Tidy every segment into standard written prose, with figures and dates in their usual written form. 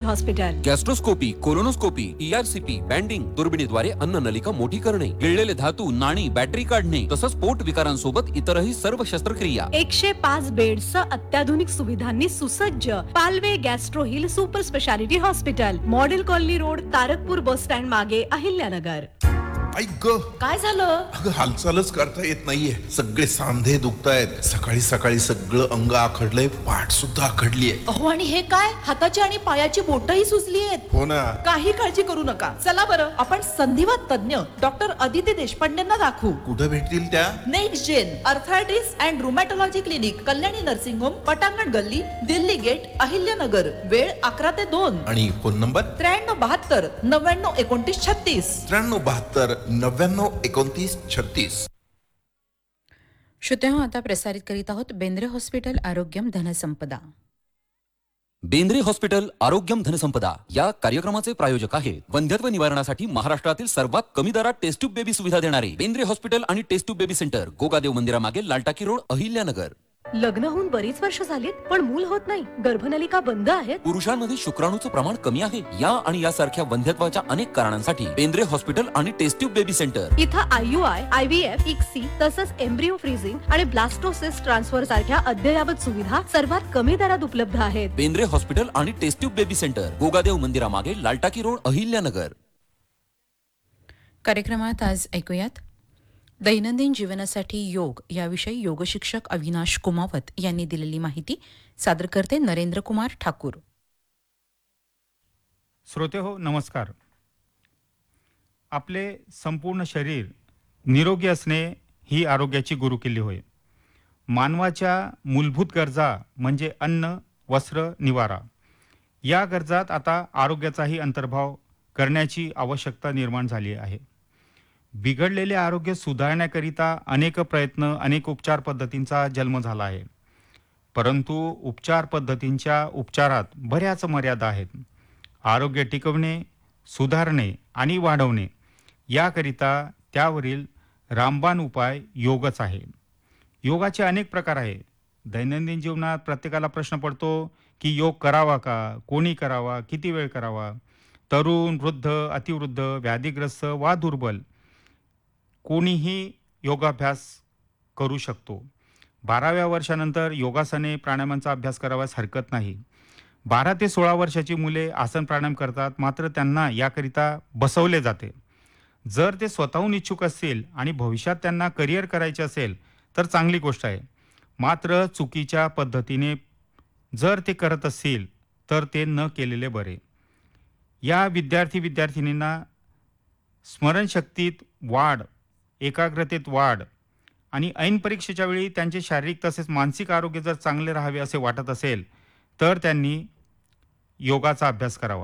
Hospital. गॅस्ट्रोस्कोपी, colonoscopy, ERCP, banding, दुर्बिणीद्वारे अन्ननलिका मोठी करणे, गिळलेले धातू, नाणी, बॅटरी काढणे, तसंच पोट विकारांसोबत इतरही सर्व शस्त्रक्रिया. 105 बेड्सचं अत्याधुनिक सुविधांनी सुसज्ज Palve gastro hill super speciality hospital, model colony road, Tarakpur bus stand मागे, अहिल्यानगर. ऐक ग, काय झालं? अगं हालचालच करता येत नाहीये. सगळे सांधे दुखतायत. सकाळी सकाळी सगळं अंग आखडलंय, पाठ सुद्धा आखडलीये. अहो, आणि हे काय? हाताची आणि पायाची बोटही सुजली आहेत. हो ना. काही काळजी करू नका. चला बरं, आपण संधिवात तज्ञ डॉक्टर अदिती देशपांडेंना दाखवू. कुठे भेटतील त्या? Next gen अर्थायटिस and रुमॅटॉलॉजी clinic, Kalyani nursing home, पटांगण गल्ली, दिल्ली गेट, अहिल्यानगर. वेळ 11 ते 2. आणि फोन नंबर 9372 99 29 36. 9372 99 29 36. श्रोते हो, आता प्रसारित करीत आहोत बेंद्रे हॉस्पिटल आरोग्यम धनसंपदा. बेंद्रे हॉस्पिटल आरोग्यम धनसंपदा या कार्यक्रमाचे प्रायोजक आहेत वंध्यत्व निवारणासाठी महाराष्ट्रातील सर्वात कमी दरात टेस्ट ट्यूब बेबी सुविधा देणारे बेंद्रे हॉस्पिटल आणि taste tube baby centre, Gogadev मंदिरामागे, लालटाकी road, Ahilyanagar. लग्न होऊन बरीच वर्ष झालीत पण मूल होत नाही. गर्भनलिका बंद आहेत. पुरुषांमध्ये शुक्राणूचं प्रमाण कमी आहे. या आणि यासारख्या वंध्यत्वाच्या अनेक कारणांसाठी बेंद्रे हॉस्पिटल आणि टेस्ट ट्यूब बेबी सेंटर. इथं IUI, IVF, ICSI तसंच एम्ब्रिओ फ्रीजिंग आणि ब्लास्टोसिस्ट ट्रान्सफर सारख्या अद्ययावत सुविधा सर्वात कमी दरात उपलब्ध आहेत. बेंद्रे हॉस्पिटल आणि taste tube baby centre, Gogadev मंदिरामागे, लालटाकी road, Ahilyanagar. कार्यक्रमात आज ऐकूयात दैनंदिन जीवनासाठी योग याविषयी योगशिक्षक अविनाश कुमावत यांनी दिलेली माहिती. सादर करते नरेंद्र कुमार ठाकूर. श्रोते हो, नमस्कार. आपले संपूर्ण शरीर निरोगी असणे ही आरोग्याची गुरुकिल्ली होय. मानवाच्या मूलभूत गरजा म्हणजे अन्न, वस्त्र, निवारा या गरजात आता आरोग्याचाही अंतर्भाव करण्याची आवश्यकता निर्माण झाली आहे. बिघडलेले आरोग्य सुधारण्याकरिता अनेक प्रयत्न, अनेक उपचार पद्धतींचा जन्म झाला आहे. परंतु उपचार पद्धतींच्या उपचारात बऱ्याच मर्यादा आहेत. आरोग्य टिकवणे, सुधारणे आणि वाढवणे याकरिता त्यावरील रामबाण उपाय योगच आहे. योगाचे अनेक प्रकार आहेत. दैनंदिन जीवनात प्रत्येकाला प्रश्न पडतो की योग करावा का, कोणी करावा, किती वेळ करावा. तरुण, वृद्ध, अतिवृद्ध, व्याधीग्रस्त वा दुर्बल कोणीही योगाभ्यास करू शकतो. 12व्या वर्षानंतर योगासने, प्राणायामांचा अभ्यास करावास हरकत नाही. 12 ते 16 वर्षाची मुले आसन प्राणायाम करतात, मात्र त्यांना याकरिता बसवले जाते. जर ते स्वतःहून इच्छुक असतील आणि भविष्यात त्यांना करिअर करायचे असेल तर चांगली गोष्ट आहे. मात्र चुकीच्या पद्धतीने जर ते करत असतील तर ते न केलेले बरे. या विद्यार्थिनींना स्मरणशक्तीत वाढ, एकाग्रतेत वाढ आणि ऐन परीक्षेच्या वेळी त्यांचे शारीरिक तसेच मानसिक आरोग्य जर चांगले राहावे असे वाटत असेल तर त्यांनी योगाचा अभ्यास करावा.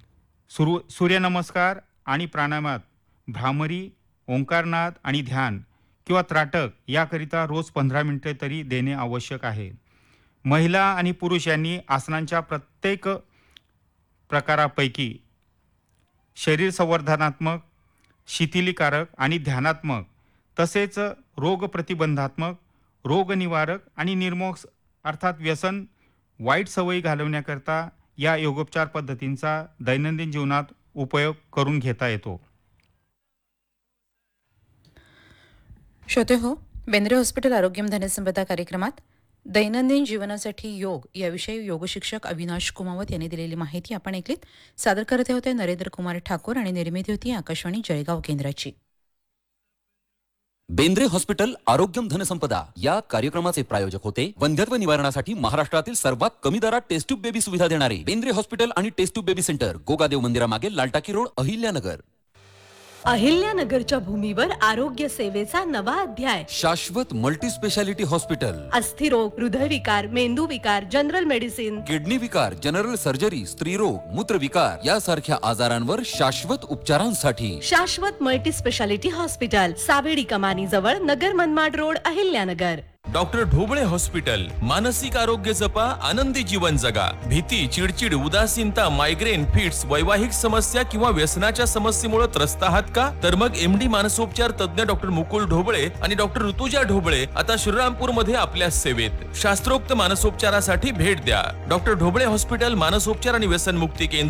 सूर्यनमस्कार आणि प्राणायामात भ्रामरी, ओंकारनाद आणि ध्यान किंवा त्राटक याकरिता रोज 15 मिनिटे तरी देणे आवश्यक आहे. महिला आणि पुरुष यांनी आसनांच्या प्रत्येक प्रकारापैकी शरीर संवर्धनात्मक, शिथिलीकारक आणि ध्यानात्मक तसेच रोग प्रतिबंधात्मक, रोगनिवारक आणि निर्मोक्ष अर्थात व्यसन, वाईट सवयी घालवण्याकरता या योगोपचार पद्धतींचा दैनंदिन जीवनात उपयोग करून घेता येतो. श्रोते हो, बेंद्रे हॉस्पिटल आरोग्यम धनसंपदा कार्यक्रमात दैनंदिन जीवनासाठी योग याविषयी योगशिक्षक अविनाश कुमावत यांनी दिलेली माहिती आपण ऐकलीत. सादर करते होते नरेंद्र कुमार ठाकूर आणि निर्मिती होती आकाशवाणी जळगाव केंद्राची. बेंद्रे हॉस्पिटल आरोग्यम धनसंपदा या कार्यक्रमाचे प्रायोजक होते वंध्यत्व निवारणासाठी महाराष्ट्रातील सर्वात कमी दरात टेस्ट ट्यूब बेबी सुविधा देणारे बेंद्रे हॉस्पिटल आणि taste tube baby centre, Gogadev मंदिरामागे, लालटाकी road, Ahilyanagar. अहिल्यानगरच्या भूमीवर आरोग्य सेवेचा नवा अध्याय. शाश्वत मल्टी स्पेशालिटी हॉस्पिटल. अस्थिरोग, हृदयविकार, मेंदूविकार, जनरल मेडिसिन, किडनी विकार, जनरल सर्जरी, स्त्रीरोग, मूत्रविकार यासारख्या आजारांवर शाश्वत उपचारांसाठी शाश्वत मल्टी स्पेशालिटी हॉस्पिटल, सावेडी कमानी जवळ, Nagar Manmad road, Ahilyanagar. Doctor Dhoble hospital. मानसिक आरोग्य जपा, आनंदी जीवन जगा. भीती, चिडचिड, उदासीनता, मायग्रेन, फिट्स, वैवाहिक समस्या किंवा व्यसनाच्या समस्येमुळे त्रस्त आहात का? तर मग MD मानसोपचार तज्ञ डॉक्टर मुकुल ढोबळे आणि डॉक्टर ऋतुजा ढोबळे आता श्रीरामपूर मध्ये आपल्या सेवेत. शास्त्रोक्त मानसोपचारासाठी भेट द्या. डॉक्टर ढोबळे हॉस्पिटल मानसोपचार आणि व्यसनमुक्ती केंद्र,